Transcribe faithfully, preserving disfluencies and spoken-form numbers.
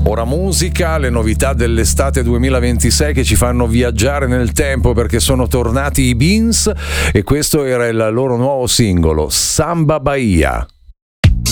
Ora musica, le novità dell'estate duemilaventisei che ci fanno viaggiare nel tempo perché sono tornati i Beans e questo era il loro nuovo singolo, Samba Bahia.